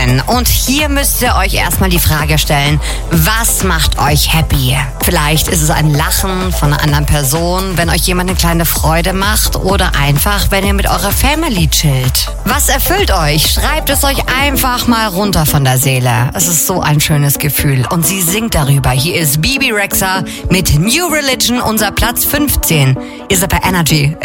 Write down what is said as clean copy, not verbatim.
Und hier müsst ihr euch erstmal die Frage stellen, was macht euch happy? Vielleicht ist es ein Lachen von einer anderen Person, wenn euch jemand eine kleine Freude macht oder einfach, wenn ihr mit eurer Family chillt. Was erfüllt euch? Schreibt es euch einfach mal runter von der Seele. Es ist so ein schönes Gefühl. Und sie singt darüber. Hier ist Bebe Rexha mit New Religion, unser Platz 15. Ihr seid bei Energy.